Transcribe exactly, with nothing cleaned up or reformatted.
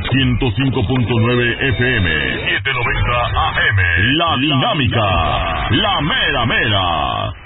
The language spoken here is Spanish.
ciento cinco punto nueve F M, setecientos noventa A M. La Dinámica, la mera mera.